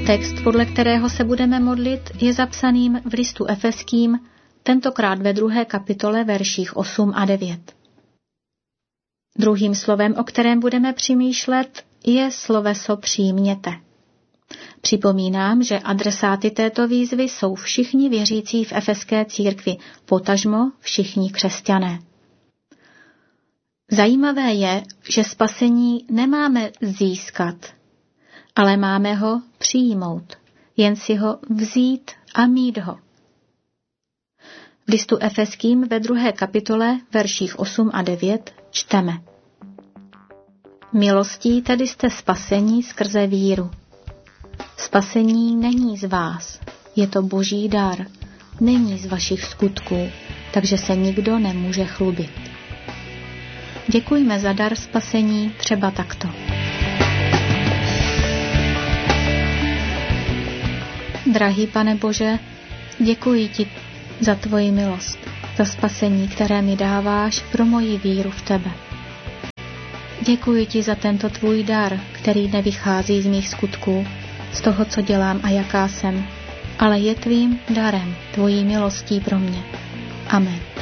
Text, podle kterého se budeme modlit, je zapsaným v listu Efeským, tentokrát ve 2. kapitole verších 8 a 9. Druhým slovem, o kterém budeme přemýšlet, je sloveso přijměte. Připomínám, že adresáty této výzvy jsou všichni věřící v efeské církvi, potažmo všichni křesťané. Zajímavé je, že spasení nemáme získat, ale máme ho přijmout, jen si ho vzít a mít ho. V listu Efeským ve 2. kapitole verších 8 a 9 čteme: Milostí tedy jste spasení skrze víru. Spasení není z vás, je to Boží dar, není z vašich skutků, takže se nikdo nemůže chlubit. Děkujme za dar spasení třeba takto. Drahý Pane Bože, děkuji ti za tvoji milost, za spasení, které mi dáváš pro moji víru v tebe. Děkuji ti za tento tvůj dar, který nevychází z mých skutků, z toho, co dělám a jaká jsem, ale je tvým darem, tvojí milostí pro mě. Amen.